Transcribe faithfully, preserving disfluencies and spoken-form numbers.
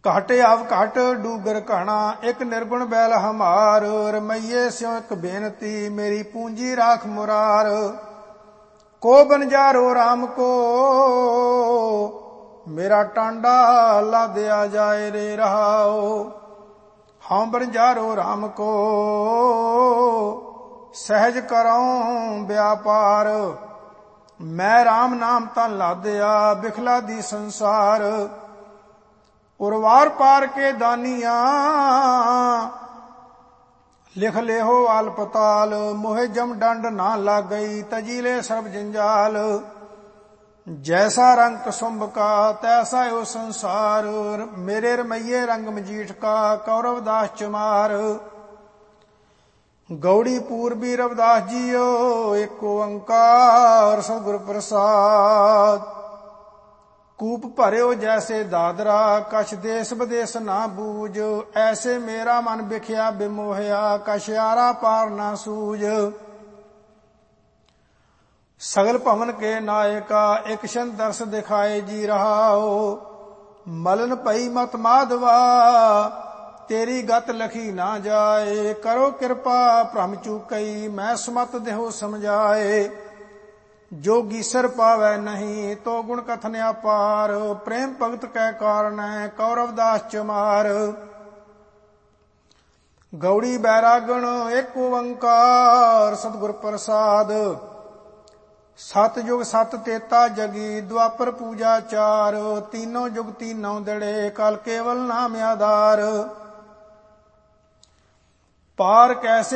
घट आव घट डूगर घना एक निर्गुण बैल हमार रमैये स्यों एक बेनती मेरी पूंजी राख मुरार को बनजारो राम को मेरा टांडा ला दिया जाए रे रहाओ हम बनजारो राम को सहज करऊं व्यापार मैं राम नाम तन लादया बिखला दी संसार उर्वार पार के दानिया लिख ले हो आलपताल मोहे जम डंड ना लाग गई तजीले सर्व जंजाल जैसा रंग कसुंभ का तैसा यो संसार मेरे रमैये रंग मजीठ का कौरव दास चमार गौड़ी पूर्वी रविदास जियो एक ओंकार सतगुर प्रसाद कूप भरियो जैसे दादरा कछ देश विदेश ना बूझ ऐसे मेरा मन बिख्या बिमोहया कछ यारा पार ना सूझ सगल भवन के नायका एक क्षण दर्श दिखाए जी रहाओ मलन पई मत माधवा तेरी गत लखी ना जाए करो कृपा भ्रम चूकई मैं सुमत देहो समझाए जोगी सर पावै नहीं तो गुण कथन अपार प्रेम भगत कै कारण कौरव दास चमार गौड़ी बैरागण एक ओंकार सतगुर प्रसाद सत युग सत तेता जगी द्वापर पूजा चार तीनों युग तीनों दड़े कल केवल नाम आधार पार कैसे